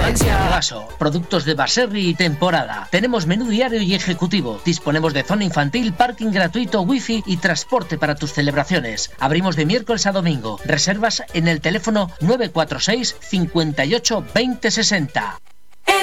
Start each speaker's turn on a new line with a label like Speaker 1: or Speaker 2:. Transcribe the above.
Speaker 1: Gaso, productos de Baserri y temporada. Tenemos menú diario y ejecutivo. Disponemos de zona infantil, parking gratuito, wifi y transporte para tus celebraciones. Abrimos de miércoles a domingo. Reservas en el teléfono 946 58 20 60.